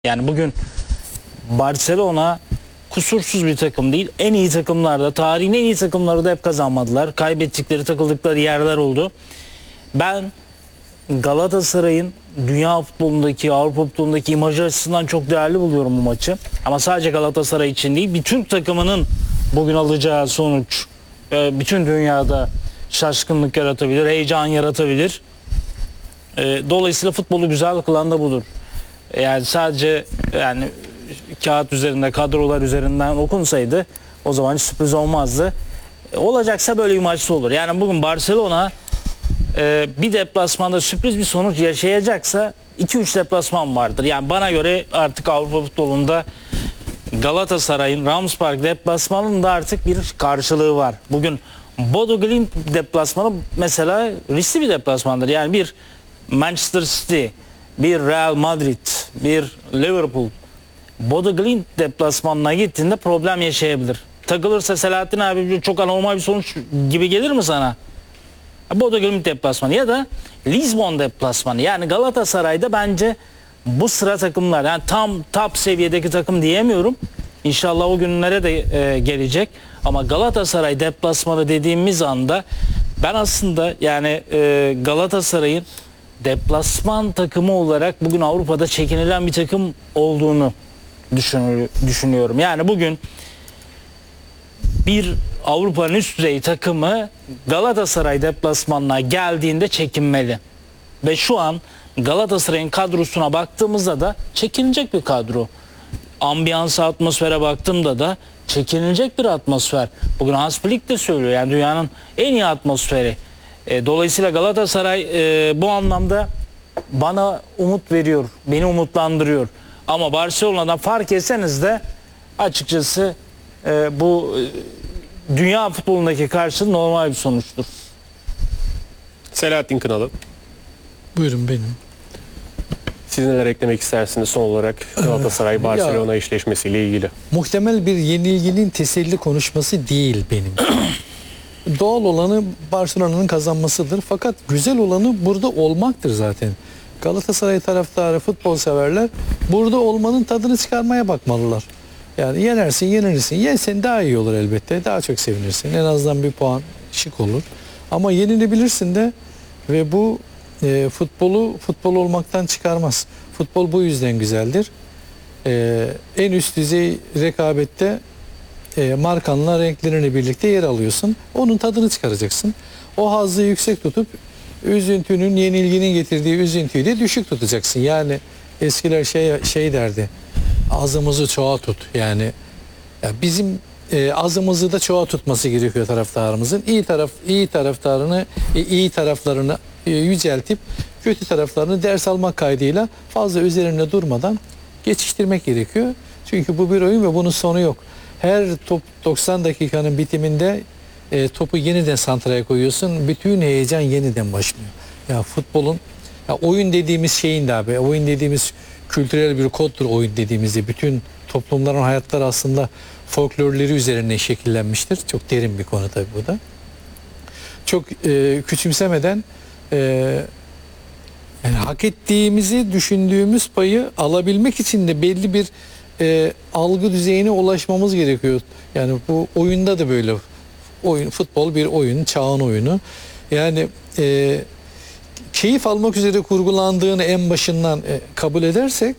Yani bugün Barcelona kusursuz bir takım değil. En iyi takımlarda, tarihin en iyi takımları da hep kazanmadılar. Kaybettikleri, takıldıkları yerler oldu. Ben Galatasaray'ın dünya futbolundaki, Avrupa futbolundaki imajı açısından çok değerli buluyorum bu maçı. Ama sadece Galatasaray için değil, bir Türk takımının bugün alacağı sonuç bütün dünyada şaşkınlık yaratabilir, heyecan yaratabilir. Dolayısıyla futbolu güzel kılan da budur. Yani sadece kağıt üzerinde, kadrolar üzerinden okunsaydı o zaman hiç sürpriz olmazdı. Olacaksa böyle bir maçta olur. Yani bugün Barcelona bir deplasmanda sürpriz bir sonuç yaşayacaksa 2-3 deplasman vardır. Yani bana göre artık Avrupa futbolunda Galatasaray'ın Ramspark deplasmanının da artık bir karşılığı var. Bugün Bodo Glimt deplasmanı mesela riskli bir deplasmandır. Yani bir Manchester City, bir Real Madrid, bir Liverpool Bodo Glimt deplasmanına gittiğinde problem yaşayabilir. Takılırsa Selahattin abi çok anormal bir sonuç gibi gelir mi sana? Bodo Glimt deplasmanı ya da Lisbon deplasmanı. Yani Galatasaray'da bence bu sıra takımlar, yani tam top seviyedeki takım diyemiyorum. İnşallah o günlere de gelecek. Ama Galatasaray deplasmanı dediğimiz anda ben aslında Galatasaray'ın deplasman takımı olarak bugün Avrupa'da çekinilen bir takım olduğunu düşünüyorum. Yani bugün bir Avrupa'nın üst düzey takımı Galatasaray deplasmanına geldiğinde çekinmeli. Ve şu an Galatasaray'ın kadrosuna baktığımızda da çekinilecek bir kadro. Ambiyansa, atmosfere baktığımda da çekinilecek bir atmosfer. Bugün Hans Flick de söylüyor, yani dünyanın en iyi atmosferi. Dolayısıyla Galatasaray bu anlamda bana umut veriyor, beni umutlandırıyor. Ama Barcelona'dan fark etseniz de açıkçası bu dünya futbolundaki karşılığı normal bir sonuçtur. Selahattin Kınalı. Buyurun benim. Siz neler eklemek istersiniz son olarak Galatasaray-Barcelona eşleşmesiyle ilgili? Muhtemel bir yenilginin teselli konuşması değil benim. Doğal olanı Barcelona'nın kazanmasıdır. Fakat güzel olanı burada olmaktır zaten. Galatasaray taraftarı, futbol severler burada olmanın tadını çıkarmaya bakmalılar. Yani yenersin, yenilirsin. Yensen daha iyi olur elbette. Daha çok sevinirsin. En azından bir puan şık olur. Ama yenilebilirsin de ve bu futbol olmaktan çıkarmaz. Futbol bu yüzden güzeldir. En üst düzey rekabette markanla, renklerini birlikte yer alıyorsun. Onun tadını çıkaracaksın. O hazzı yüksek tutup üzüntünün, yenilginin getirdiği üzüntüyü de düşük tutacaksın. Yani eskiler şey derdi. Azımızı çoğa tut. Yani bizim azımızı da çoğa tutması gerekiyor taraftarımızın. İyi taraflarını yüceltip kötü taraflarını ders almak kaydıyla fazla üzerine durmadan geçiştirmek gerekiyor. Çünkü bu bir oyun ve bunun sonu yok. Her 90 dakikanın bitiminde topu yeniden santraya koyuyorsun. Bütün heyecan yeniden başlıyor. Ya futbolun, oyun dediğimiz şeyin de abi, oyun dediğimiz kültürel bir koddur oyun dediğimizde. Bütün toplumların hayatları aslında folklorları üzerine şekillenmiştir. Çok derin bir konu tabii bu da. Çok küçümsemeden hak ettiğimizi düşündüğümüz payı alabilmek için de belli bir algı düzeyine ulaşmamız gerekiyor. Yani bu oyunda da böyle. Futbol bir oyun, çağın oyunu. Yani keyif almak üzere kurgulandığını en başından kabul edersek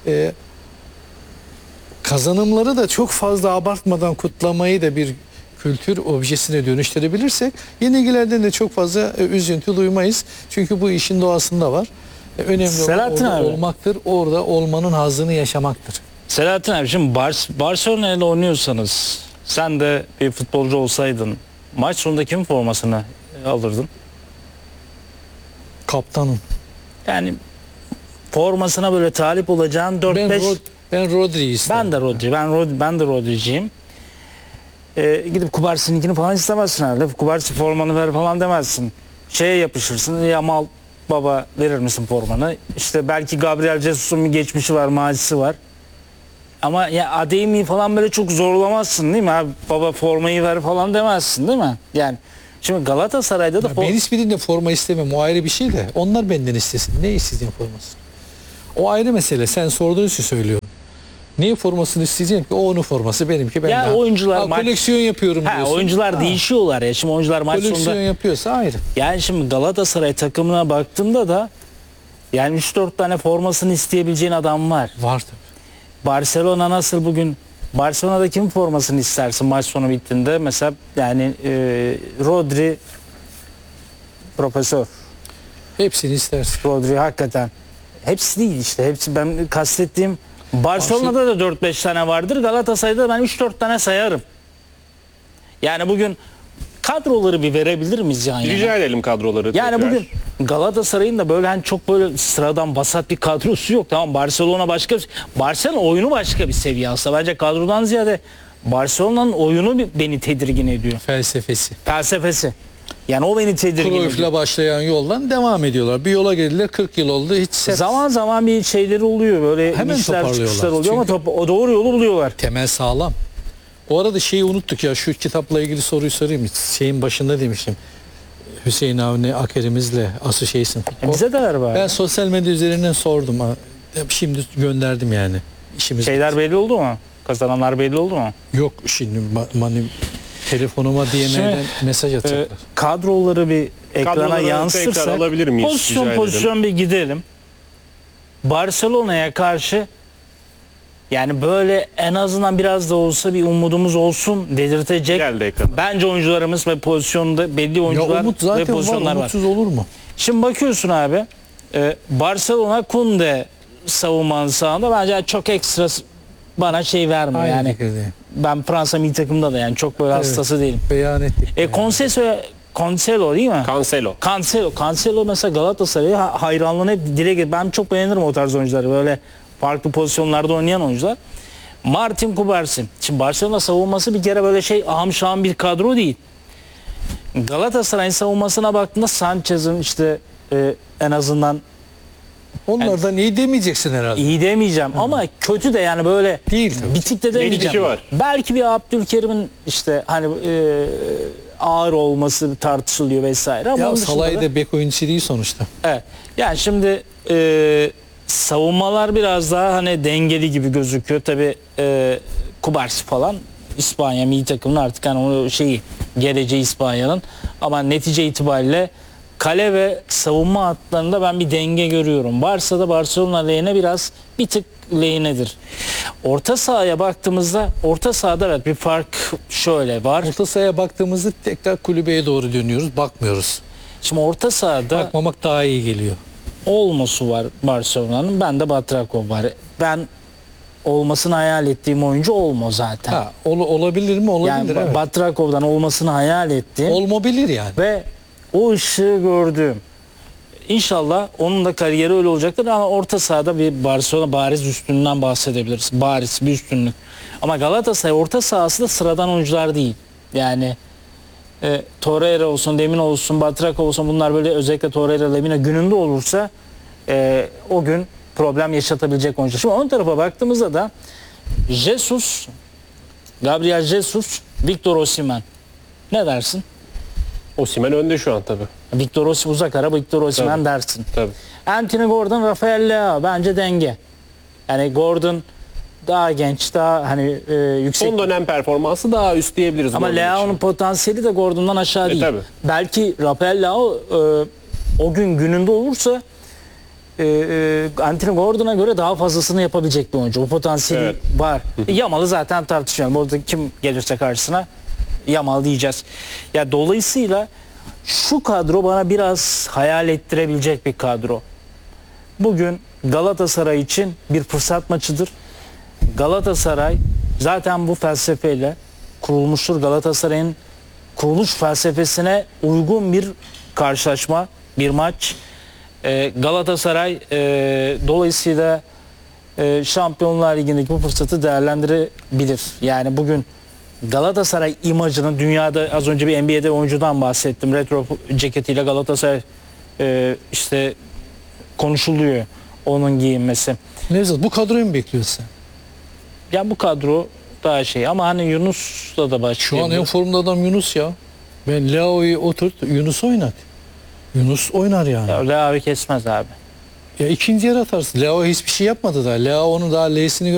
kazanımları da çok fazla abartmadan kutlamayı da bir kültür objesine dönüştürebilirsek yenilgilerden de çok fazla üzüntü duymayız. Çünkü bu işin doğasında var. Önemli olan orada olmaktır. Orada olmanın hazzını yaşamaktır. Selahattin abi, şimdi Barcelona ile oynuyorsanız, sen de bir futbolcu olsaydın maç sonunda kimin formasını alırdın? Kaptanım. Yani formasına böyle talip olacağın 4-5... Ben Rodri'yi isterim. Ben de Rodri'ciyim. Gidip Kubarsi'ninkini falan istemezsin herhalde. Kubarsi formanı ver falan demezsin. Şeye yapışırsın. Yamal baba verir misin formanı? İşte belki Gabriel Jesus'un bir geçmişi var, mazisi var. Ama ya Adeyemi falan böyle çok zorlamazsın değil mi? Abi baba formayı ver falan demezsin değil mi? Yani şimdi Galatasaray'da da... Ben hiçbirinde forma istemem. O ayrı bir şey de. Onlar benden istesin. Ne istediğin forması? O ayrı mesele. Sen sorduğun için söylüyorum. Neyin formasını isteyeceğim ki? O onun forması, benimki ben. Ya daha- oyuncular maç- koleksiyon yapıyorum diyorsun. Oyuncular Ha, değişiyorlar ya. Şimdi oyuncular maç koleksiyon sonunda. yapıyorsa ayrı. Yani şimdi Galatasaray takımına baktığımda da yani 3-4 tane formasını isteyebileceğin adam var. Var tabii. Barcelona nasıl bugün? Barcelona'da kim formasını istersin maç sonu bittiğinde? Mesela yani Rodri profesör. Hepsini istersin. Rodri hakikaten. Hepsi değil işte. Hepsi ben kastettiğim Barcelona'da da 4-5 tane vardır. Galatasaray'da ben 3-4 tane sayarım. Yani bugün kadroları bir verebilir miyiz yani? Rica edelim kadroları Yani tekrar. bugün Galatasaray'ın da böyle hani çok böyle sıradan vasat bir kadrosu yok. Tamam, Barcelona başka bir, Barcelona oyunu başka bir seviye aslında. Bence kadrodan ziyade Barcelona'nın oyunu beni tedirgin ediyor. Felsefesi. Felsefesi. Yani o beni tedirgin ediyor. Cruyff'la başlayan yoldan devam ediyorlar. Bir yola geldiler, 40 yıl oldu. Hiç Zaman zaman bir şeyleri oluyor, böyle Hemen inişler toparlıyorlar. çıkışlar oluyor ama Çünkü- o doğru yolu buluyorlar. temel sağlam. Bu arada şeyi unuttuk ya, şu kitapla ilgili soruyu sorayım. Şeyin başında demiştim. Hüseyin Avni Akerimizle asıl şeysin. Bize de ver bari. Ben sosyal medya üzerinden sordum. Ha. Şimdi gönderdim yani. İşimiz Şeyler belli oldu mu? Kazananlar belli oldu mu? yok şimdi telefonuma DM'den mesaj atacaklar. Kadroları bir ekrana Kadroları tekrar yansıtırsak alabilir miyiz? Rica pozisyon ederim. pozisyon bir gidelim. Barcelona'ya karşı yani böyle en azından biraz da olsa bir umudumuz olsun dedirtecek. Geldi ekrana. Bence oyuncularımız ve pozisyonda belli Ya oyuncular umut ve zaten var, pozisyonlar var. umutsuz olur mu? Şimdi bakıyorsun abi, Barcelona Kunde savunmanın sağında bence çok ekstra bana şey vermiyor Aynı yani. fikirdeyim. Ben Fransa milli takımda da yani çok böyle Evet. hastası değilim. Beyan ettik. Cancelo değil mi? Cancelo. Cancelo mesela Galatasaray'a hayranlığını hep dile getir. Ben çok beğenirim o tarz oyuncuları. Böyle farklı pozisyonlarda oynayan oyuncular. Martin Kubarsin. Şimdi Barcelona savunması bir kere böyle şey ahım şahım bir kadro değil. Galatasaray'ın savunmasına baktığında Sanchez'in işte en azından Onlardan iyi demeyeceksin herhalde. iyi demeyeceğim ama kötü de yani böyle Değil tabii. bitik de demeyeceğim. Geçişi var. Belki bir Abdülkerim'in işte hani ağır olması tartışılıyor vesaire ama Ya onun dışında Salah'ı da- da bek oyuncusu değil sonuçta. Evet. Yani şimdi savunmalar biraz daha hani dengeli gibi gözüküyor. Tabii Kubarsi falan İspanya milli takımının artık hani o şeyi geleceği İspanya'nın ama netice itibariyle kale ve savunma hatlarında ben bir denge görüyorum. Varsa da Barcelona lehine biraz bir tık lehinedir. Orta sahaya baktığımızda orta sahada evet bir fark şöyle var. Orta sahaya baktığımızda tekrar kulübeye doğru dönüyoruz. Bakmıyoruz. Şimdi orta sahada Bakmamak daha iyi geliyor. Olmosu var Barcelona'nın. Ben de Batrakov var. Ben olmasını hayal ettiğim oyuncu Olmo zaten. Ha, olabilir mi? Olabilir. Yani evet. Batrakov'dan olmasını hayal ettim Olmayabilir yani. ve o ışığı gördüm. İnşallah onun da kariyeri öyle olacaktır ama orta sahada bir Barcelona bariz üstünlüğünden bahsedebiliriz. Bariz bir üstünlük. Ama Galatasaray orta sahası da sıradan oyuncular değil. Yani Torreira olsun, Lemina olsun, Batrakov olsun bunlar böyle özellikle Torreira, Lemina gününde olursa o gün problem yaşatabilecek oyuncu. Şimdi ön tarafa baktığımızda da Jesus, Gabriel Jesus, Victor Osimhen. Ne dersin? Osimhen önde şu an tabii. Victor Osimhen uzak ara Victor Osimhen Tabii. dersin. Tabii. Anthony Gordon, Rafael Leao bence denge. Yani Gordon daha genç, daha hani yüksek. Son dönem performansı daha üst diyebiliriz. Ama Gordon Leao'nun için. potansiyeli de Gordon'dan aşağı değil. tabii. Belki Rafael Leao o gün gününde olursa Anthony Gordon'a göre daha fazlasını yapabilecek bir oyuncu. O potansiyeli Evet. var. Yamal'ı zaten tartışıyorum. Orada kim gelirse karşısına Yamal diyeceğiz. Ya dolayısıyla şu kadro bana biraz hayal ettirebilecek bir kadro. Bugün Galatasaray için bir fırsat maçıdır. Galatasaray zaten bu felsefeyle kurulmuştur. Galatasaray'ın kuruluş felsefesine uygun bir karşılaşma, bir maç. Galatasaray dolayısıyla Şampiyonlar Ligi'ndeki bu fırsatı değerlendirebilir. Yani bugün Galatasaray imajının dünyada az önce bir NBA'de oyuncudan bahsettim. Retro ceketiyle Galatasaray işte konuşuluyor onun giyinmesi. Nevzat bu kadroyu mu bekliyorsun sen? Ya bu kadro daha şey ama hani Yunus'la da Şu an en başlayabilir. formda adam Yunus ya. Ben Leao'yu oturt, Yunus oynat. Yunus oynar yani. Ya Leao kesmez abi. Ya ikinci yarı atarsın. Leao hiçbir şey yapmadı da. Leao onun daha L'sini